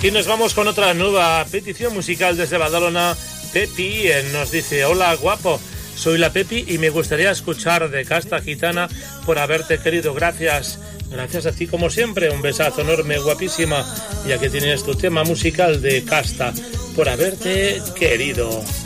Y nos vamos con otra nueva petición musical desde Badalona. Pepi nos dice: hola guapo, soy la Pepi y me gustaría escuchar de Casta Gitana Por haberte querido. Gracias a ti como siempre, un besazo enorme, guapísima. Y aquí tienes tu tema musical de Casta Por haberte querido.